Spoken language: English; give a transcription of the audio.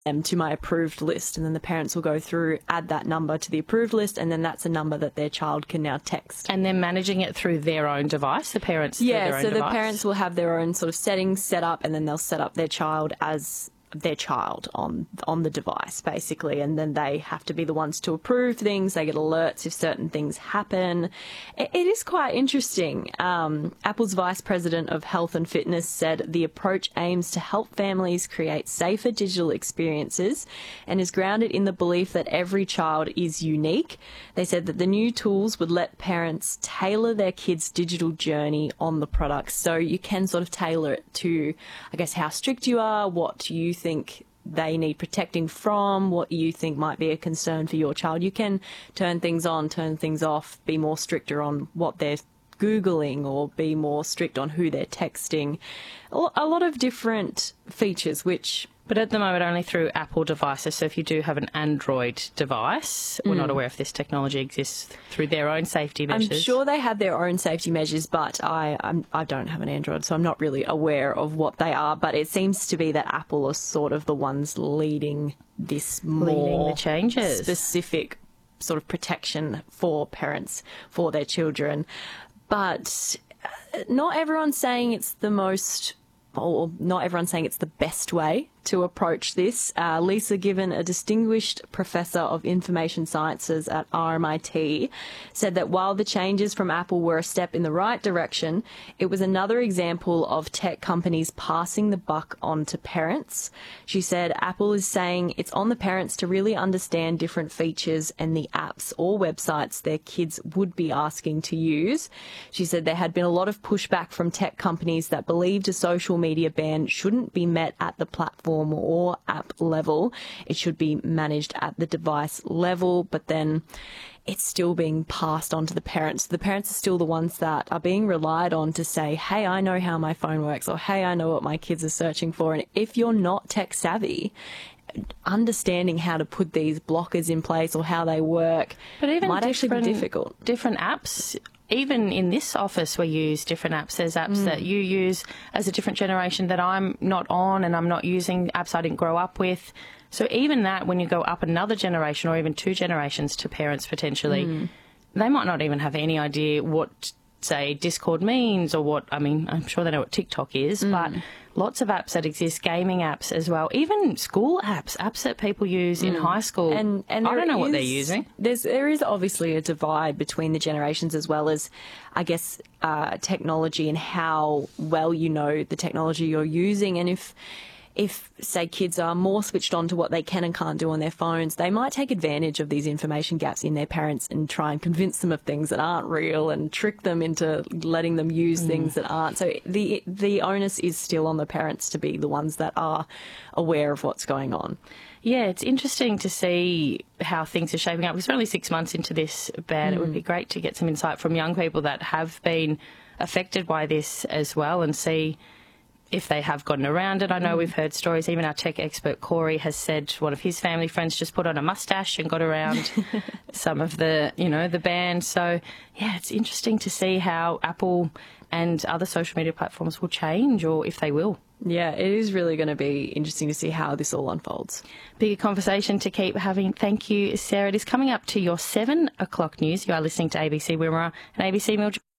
them to my approved list, and then the parents will go through, add that number to the approved list, and then that's a number that their child can now text. And they're managing it through their own device, the parents through their own device? device? The parents will have their own sort of settings set up, and then they'll set up their child as their child on the device, basically, and then they have to be the ones to approve things. They get alerts if certain things happen. It is quite interesting. Apple's Vice President of Health and Fitness said the approach aims to help families create safer digital experiences and is grounded in the belief that every child is unique. They said that the new tools would let parents tailor their kids' digital journey on the products, so you can sort of tailor it to, I guess, how strict you are, what you think they need protecting from, what you think might be a concern for your child. You can turn things on, turn things off, be more stricter on what they're Googling, or be more strict on who they're texting. A lot of different features, which... But at the moment, only through Apple devices. So if you do have an Android device, we're not aware if this technology exists through their own safety measures. I'm sure they have their own safety measures, but I don't have an Android, so I'm not really aware of what they are. But it seems to be that Apple are sort of the ones leading this more the changes, specific sort of protection for parents for their children. But not everyone's saying it's the most... or not everyone's saying it's the best way to approach this. Lisa Given, a distinguished professor of information sciences at RMIT, said that while the changes from Apple were a step in the right direction, it was another example of tech companies passing the buck on to parents. She said Apple is saying it's on the parents to really understand different features and the apps or websites their kids would be asking to use. She said there had been a lot of pushback from tech companies that believed a social media ban shouldn't be met at the platform or app level. It should be managed at the device level, but then it's still being passed on to the parents. The parents are still the ones that are being relied on to say, hey, I know how my phone works, or hey, I know what my kids are searching for. And if you're not tech savvy, understanding how to put these blockers in place or how they work might actually be difficult. Different apps, even in this office, we use different apps. There's apps that you use as a different generation that I'm not on, and I'm not using apps I didn't grow up with. So even that, when you go up another generation or even two generations to parents potentially, they might not even have any idea what, say, Discord means, or what, I mean, I'm sure they know what TikTok is, but lots of apps that exist, gaming apps as well, even school apps that people use in high school. And I don't know what they're using. There is obviously a divide between the generations, as well as, I guess, technology and how well you know the technology you're using. And if, say, kids are more switched on to what they can and can't do on their phones, they might take advantage of these information gaps in their parents and try and convince them of things that aren't real and trick them into letting them use things that aren't. So the onus is still on the parents to be the ones that are aware of what's going on. Yeah, it's interesting to see how things are shaping up. Because we're only 6 months into this ban. It would be great to get some insight from young people that have been affected by this as well, and see if they have gotten around it. I know we've heard stories, even our tech expert Corey has said one of his family friends just put on a mustache and got around some of the, the ban. So, yeah, it's interesting to see how Apple and other social media platforms will change, or if they will. Yeah, it is really going to be interesting to see how this all unfolds. Bigger conversation to keep having. Thank you, Sarah. It is coming up to your 7 o'clock news. You are listening to ABC Wimmera and ABC Mildred.